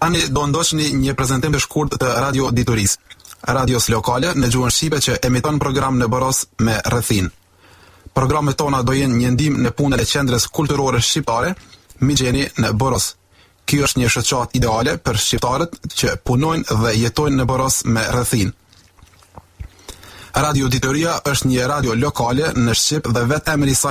Tani do ndoshni një prezantim të shkurt të Radio Ditorisë, radios lokale në gjuhën shqipe që emiton program në Boros me rrethin. Programet tona do jenë një ndihmë në punën e qendrës kulturore shqiptare, Migjeni në Boros. Ky është një shoqat ideale për shqiptarët që punojnë dhe jetojnë në Boros me rrethin. Radio Ditoria është një radio lokale në Shqip dhe vetë emri i saj